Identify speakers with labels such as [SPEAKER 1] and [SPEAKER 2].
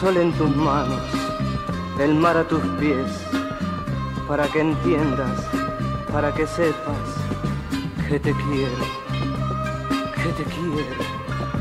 [SPEAKER 1] sol en tus manos, el mar a tus pies, para que entiendas, para que sepas que te quiero, que te quiero.